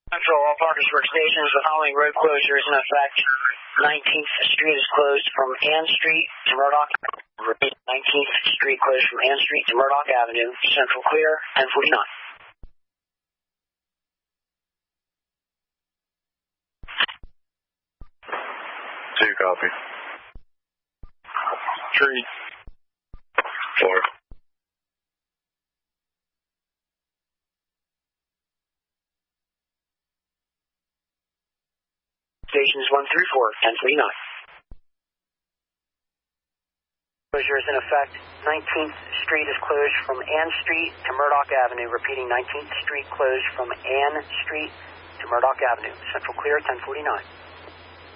Central, all Parkersburg stations, the following road closure is in effect. 19th Street is closed from Ann Street to Murdoch. Repeat, 19th Street closed from Ann Street to Murdoch Avenue. Central clear, 1049. Two copy. 3. 4. Stations 1 through 4, 1049. Closure is in effect. 19th Street is closed from Ann Street to Murdoch Avenue. Repeating, 19th Street closed from Ann Street to Murdoch Avenue. Central clear, 1049.